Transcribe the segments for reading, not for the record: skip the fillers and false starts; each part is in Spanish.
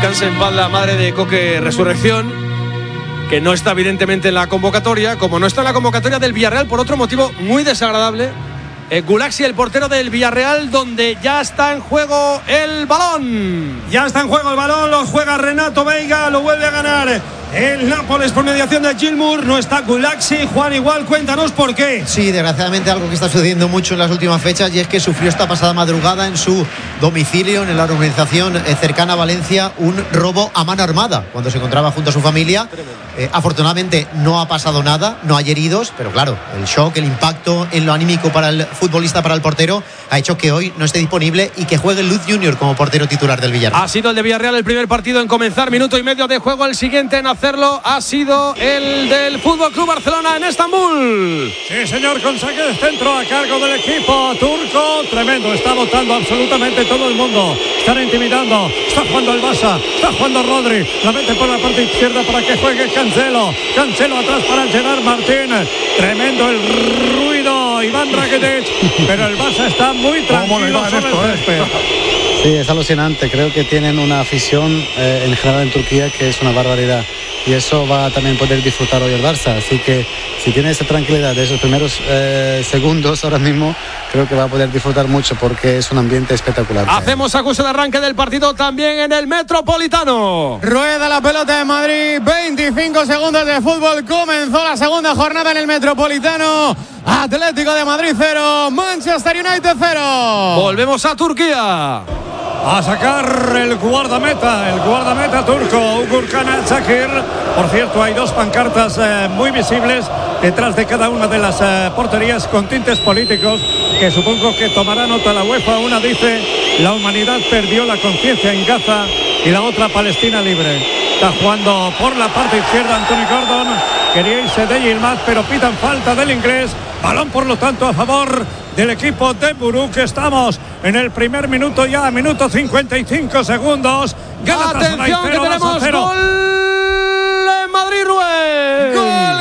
descanse en paz la madre de Coque Resurrección, que no está evidentemente en la convocatoria, como no está en la convocatoria del Villarreal por otro motivo muy desagradable. Gulaxi, el portero del Villarreal, donde ya está en juego el balón. Ya está en juego el balón, lo juega Renato Veiga, lo vuelve a ganar el Nápoles por mediación de Gilmour. No está Gulaxi. Juan, igual, cuéntanos por qué. Sí, desgraciadamente algo que está sucediendo mucho en las últimas fechas, y es que sufrió esta pasada madrugada en su domicilio, en la urbanización cercana a Valencia, un robo a mano armada cuando se encontraba junto a su familia. Afortunadamente no ha pasado nada, no hay heridos, pero claro, el shock, el impacto en lo anímico para el futbolista, para el portero, ha hecho que hoy no esté disponible y que juegue Luz Junior como portero titular del Villarreal. Ha sido el de Villarreal el primer partido en comenzar, minuto y medio de juego. El siguiente en hacerlo ha sido el del Fútbol Club Barcelona en Estambul. Sí, señor, con saque de centro a cargo del equipo turco. Tremendo, está votando absolutamente todo el mundo. Están intimidando, está jugando el Barça, está jugando Rodri, la mete por la parte izquierda para que juegue Cancelo atrás para Gerard Martín. Tremendo el ruido, Iván Rakitic, pero el Barça está muy tranquilo sobre el césped. Sí, es alucinante. Creo que tienen una afición en general en Turquía que es una barbaridad, y eso va a también poder disfrutar hoy el Barça. Así que si tiene esa tranquilidad de esos primeros segundos ahora mismo, creo que va a poder disfrutar mucho, porque es un ambiente espectacular. Hacemos acuso de arranque del partido también en el Metropolitano. Rueda la pelota de Madrid, 25 segundos de fútbol, comenzó la segunda jornada en el Metropolitano. Atlético de Madrid 0, Manchester United 0. Volvemos a Turquía. A sacar el guardameta turco, Gürkan Çakır. Por cierto, hay dos pancartas muy visibles detrás de cada una de las porterías con tintes políticos, que supongo que tomará nota la UEFA. Una dice: la humanidad perdió la conciencia en Gaza, y la otra: Palestina libre. Está jugando por la parte izquierda Anthony Gordon. Quería irse de Yilmaz, pero pitan falta del inglés. Balón, por lo tanto, a favor del equipo de Buruk. Estamos en el primer minuto ya, minuto 55 segundos. Atención, que tenemos gol en Madrid, Rubén. Gol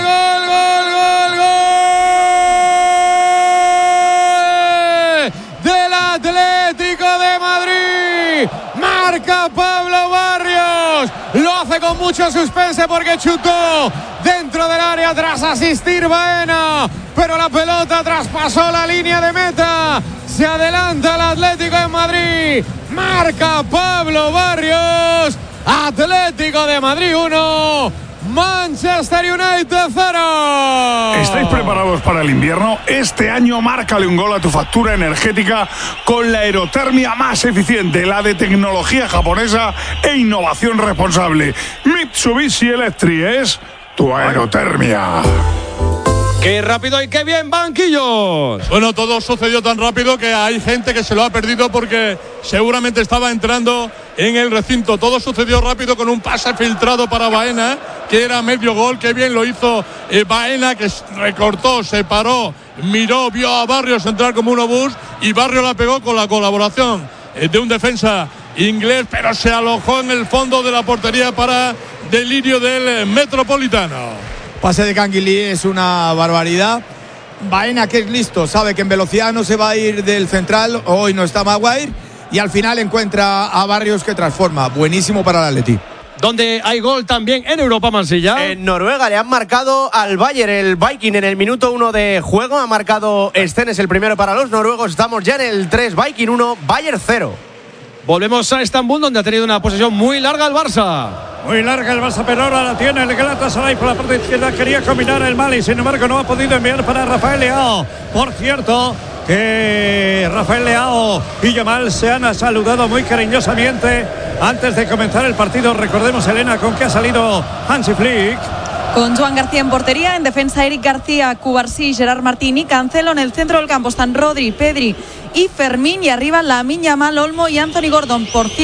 del Atlético de Madrid. Marca Pablo Barrios. Lo hace con mucho suspense porque chutó dentro del área tras asistir Baena, pero la pelota traspasó la línea de meta. Se adelanta el Atlético de Madrid. Marca Pablo Barrios. Atlético de Madrid 1, Manchester United 0. ¿Estáis preparados para el invierno? Este año márcale un gol a tu factura energética con la aerotermia más eficiente, la de tecnología japonesa e innovación responsable. Mitsubishi Electric es tu aerotermia. ¡Qué rápido y qué bien, banquillos! Bueno, todo sucedió tan rápido que hay gente que se lo ha perdido porque seguramente estaba entrando en el recinto. Todo sucedió rápido con un pase filtrado para Baena, que era medio gol. Qué bien lo hizo Baena, que recortó, se paró, miró, vio a Barrios entrar como un obús, y Barrios la pegó con la colaboración de un defensa inglés, pero se alojó en el fondo de la portería para delirio del Metropolitano. Pase de Canguilí es una barbaridad. Baena, que es listo, sabe que en velocidad no se va a ir del central. Hoy no está Maguire, y al final encuentra a Barrios, que transforma. Buenísimo para el Atleti. Donde hay gol también en Europa, Mansilla. En Noruega le han marcado al Bayern, el Viking, en el minuto 1 de juego. Ha marcado Stennes el primero para los noruegos. Estamos ya en el 3, Viking 1, Bayern 0. Volvemos a Estambul, donde ha tenido una posesión muy larga el Barça. Muy larga el Barça, pero ahora la tiene el Galatasaray por la parte izquierda. Quería combinar el Mali, sin embargo no ha podido enviar para Rafael Leao. Por cierto, que Rafael Leao y Yamal se han saludado muy cariñosamente antes de comenzar el partido. Recordemos, Elena, con qué ha salido Hansi Flick. Con Joan García en portería, en defensa Eric García, Cubarsí, Gerard Martín y Cancelo. En el centro del campo están Rodri, Pedri y Fermín, y arriba Lamine Yamal, Olmo y Anthony Gordon. Por